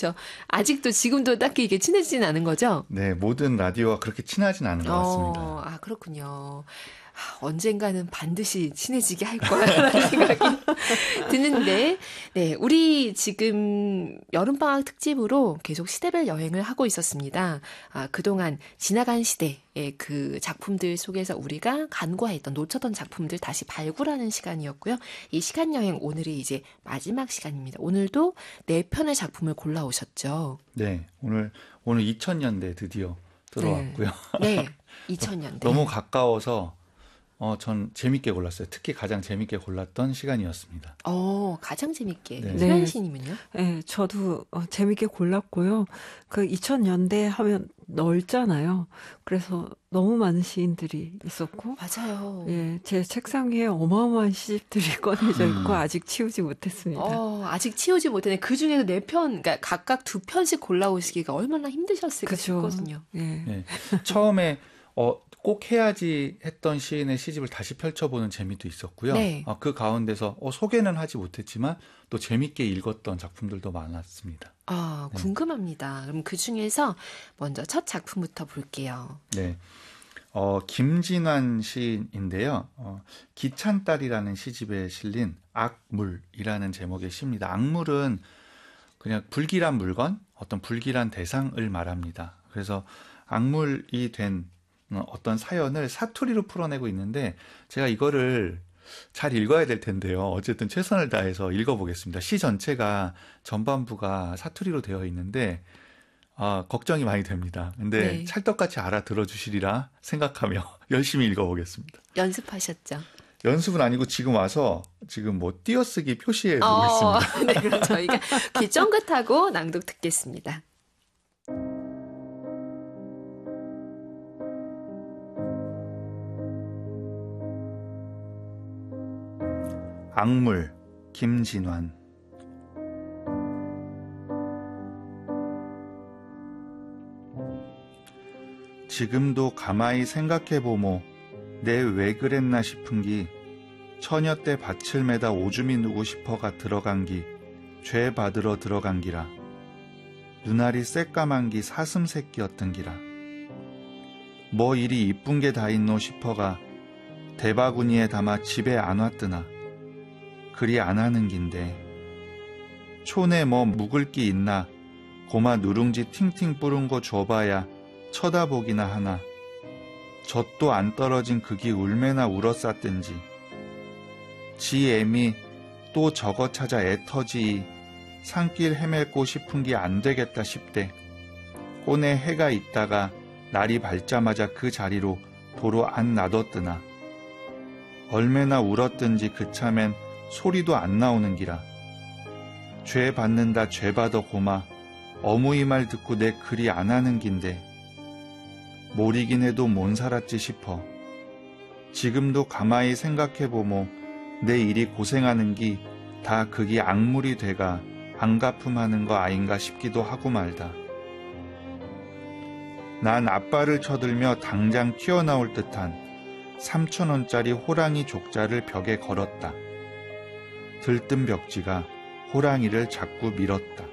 그렇죠. 아직도 지금도 딱히 이게 친해지진 않은 거죠? 네, 모든 라디오와 그렇게 친하진 않은 것 같습니다. 아, 그렇군요. 언젠가는 반드시 친해지게 할 거야라는 생각이 드는데, 네, 우리 지금 여름방학 특집으로 계속 시대별 여행을 하고 있었습니다. 그동안 지나간 시대의 그 작품들 속에서 우리가 간과했던, 놓쳤던 작품들 다시 발굴하는 시간이었고요. 이 시간 여행 오늘이 이제 마지막 시간입니다. 오늘도 4편의 작품을 골라오셨죠. 네, 오늘 2000년대 드디어 들어왔고요. 네, 2000년대. 너무 가까워서 전 재밌게 골랐어요. 특히 가장 재밌게 골랐던 시간이었습니다. 가장 재밌게. 네. 수현씨님은요? 네, 저도 재밌게 골랐고요. 그 2000년대 하면 넓잖아요. 그래서 너무 많은 시인들이 있었고. 맞아요. 예, 제 책상 위에 어마어마한 시집들이 꺼내져 있고 아직 치우지 못했습니다. 아직 치우지 못했네. 그 중에서 4편, 그러니까 각각 2편씩 골라오시기가 얼마나 힘드셨을까 싶거든요. 예. 네. 처음에 꼭 해야지 했던 시인의 시집을 다시 펼쳐보는 재미도 있었고요. 네. 그 가운데서 소개는 하지 못했지만 또 재밌게 읽었던 작품들도 많았습니다. 네. 궁금합니다. 그럼 그 중에서 먼저 첫 작품부터 볼게요. 네. 김진환 시인인데요. 기찬딸이라는 시집에 실린 악물이라는 제목의 시입니다. 악물은 그냥 불길한 물건, 어떤 불길한 대상을 말합니다. 그래서 악물이 된 어떤 사연을 사투리로 풀어내고 있는데 제가 이거를 잘 읽어야 될 텐데요. 어쨌든 최선을 다해서 읽어보겠습니다. 시 전체가 전반부가 사투리로 되어 있는데 걱정이 많이 됩니다. 근데 네. 찰떡같이 알아들어 주시리라 생각하며 열심히 읽어보겠습니다. 연습하셨죠? 연습은 아니고 지금 와서 지금 띄어쓰기 표시해 두고 있습니다. 네, 그럼 저희가 귀 쫑긋하고 낭독 듣겠습니다. 악물, 김진환. 지금도 가만히 생각해보모 내 왜 그랬나 싶은기 처녀 때 밭을 매다 오줌이 누고 싶어가 들어간기 죄 받으러 들어간기라 눈알이 새까만기 사슴 새끼였던기라 뭐 이리 이쁜 게 다 있노 싶어가 대바구니에 담아 집에 안 왔드나 그리 안 하는 긴데 촌에 뭐 묵을 기 있나 고마 누룽지 팅팅 뿌른 거 줘봐야 쳐다보기나 하나 젖도 안 떨어진 그기 울매나 울었었든지 지 애미 또 저거 찾아 애터지 산길 헤매고 싶은 게 안 되겠다 싶대 꼬내 해가 있다가 날이 밝자마자 그 자리로 도로 안 놔뒀드나 얼매나 울었든지 그참엔 소리도 안 나오는 기라 죄 받는다 죄 받아 고마 어무이 말 듣고 내 그리 안 하는 긴데 모리긴 해도 못 살았지 싶어 지금도 가만히 생각해보모 내 일이 고생하는 기 다 그기 악물이 돼가 안갚음하는 거 아닌가 싶기도 하고 말다 난 아빠를 쳐들며 당장 튀어나올 듯한 3,000원짜리 호랑이 족자를 벽에 걸었다. 들뜬 벽지가 호랑이를 자꾸 밀었다.